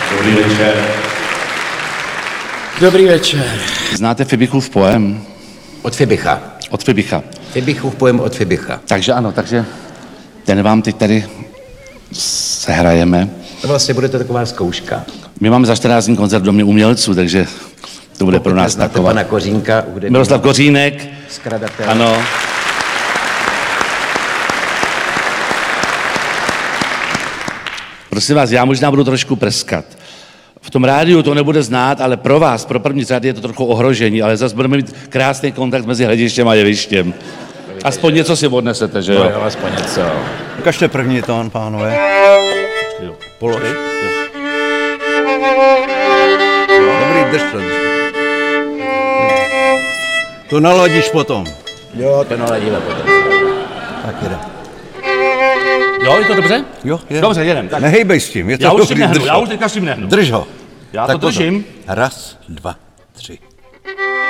Dobrý večer. Dobrý večer. Znáte Fibichův poem? Od Fibicha. Od Fibicha. Fibichův poem od Fibicha. Takže ano, takže ten vám teď tady sehrajeme. To vlastně bude to taková zkouška. My máme za 14 dní koncert v Domě umělců, takže to bude pro nás taková. Pana Kořínka. Miroslav Kořínek. Skladatel. Ano. Prosím vás, já možná budu trošku prskat. V tom rádiu to nebude znát, ale pro vás, pro první řad je to trochu ohrožení, ale zase budeme mít krásný kontakt mezi hledištěm a jevištěm. Aspoň něco si odnesete, že jo? No jo, aspoň něco. Ukažte první tón, pánové. Jo. Polož. Dobrý, drž to. To naladíš potom. Jo, to naladíme potom. Tak jde. Jo, je to dobře? Jo, jde. Dobře, jedem. Tak. Nehejbej s tím, je to Já už dobrý, si nehnu, drž já to. už teďka s tím nehnu. Drž ho. Já Tak to držím. Potom. 1, 2, 3.